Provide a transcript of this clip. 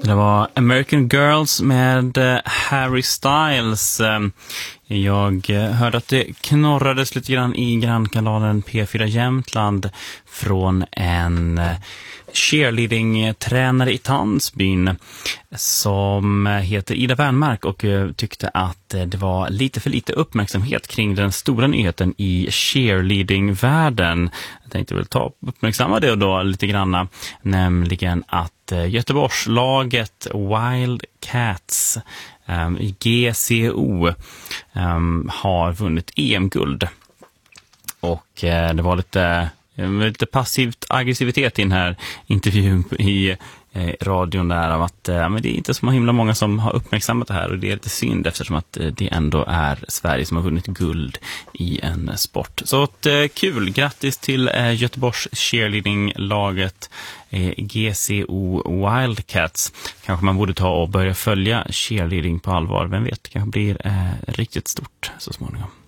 Det var American Girls med Harry Styles. Jag hörde att det knorrades lite grann i grannkanalen P4 Jämtland från en cheerleading-tränare i Tandsbyn som heter Ida Wernmark och tyckte att det var lite för lite uppmärksamhet kring den stora nyheten i cheerleading-världen. Jag tänkte väl uppmärksamma det då lite granna, nämligen att Göteborgslaget Wildcats i GCO har vunnit EM-guld. Och det var lite passivt aggressivitet i den här intervjun i radion där av att men det är inte så himla många som har uppmärksammat det här, och det är lite synd eftersom att det ändå är Sverige som har vunnit guld i en sport. Så kul, grattis till Göteborgs cheerleading-laget GCO Wildcats. Kanske man borde ta och börja följa cheerleading på allvar, vem vet, det kanske blir riktigt stort så småningom.